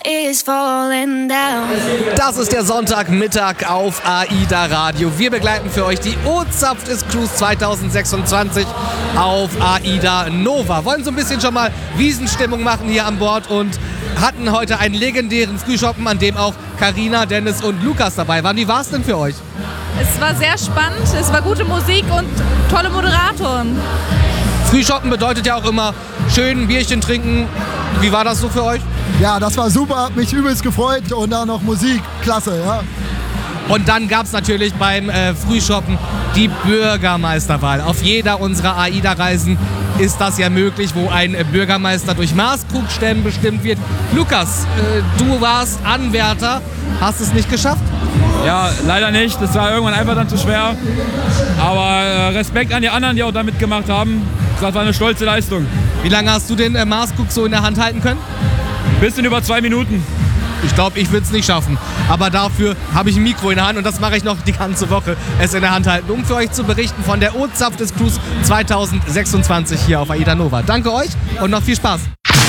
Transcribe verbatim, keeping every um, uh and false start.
is falling down. Das ist der Sonntagmittag auf AIDA Radio. Wir begleiten für euch die O-Zapft ist Cruise zwanzig sechsundzwanzig auf AIDA Nova. Wollen so ein bisschen schon mal Wiesenstimmung machen hier an Bord und hatten heute einen legendären Frühschoppen, an dem auch Carina, Dennis und Lukas dabei waren. Wie war es denn für euch? Es war sehr spannend, es war gute Musik und tolle Moderatoren. Frühschoppen bedeutet ja auch immer schön ein Bierchen trinken. Wie war das so für euch? Ja, das war super, hat mich übelst gefreut und dann noch Musik, klasse, ja. Und dann gab es natürlich beim äh, Frühschoppen die Bürgermeisterwahl. Auf jeder unserer AIDA-Reisen ist das ja möglich, wo ein äh, Bürgermeister durch Maßkrugstämmen bestimmt wird. Lukas, äh, du warst Anwärter, hast es nicht geschafft? Ja, leider nicht. Das war irgendwann einfach dann zu schwer. Aber äh, Respekt an die anderen, die auch da mitgemacht haben. Das war eine stolze Leistung. Wie lange hast du den äh, Maßkrug so in der Hand halten können? Bisschen über zwei Minuten. Ich glaube, ich würde es nicht schaffen. Aber dafür habe ich ein Mikro in der Hand und das mache ich noch die ganze Woche, es in der Hand halten, um für euch zu berichten von der O-Zapft ist Cruise zwanzig sechsundzwanzig hier auf AIDA Nova. Danke euch und noch viel Spaß.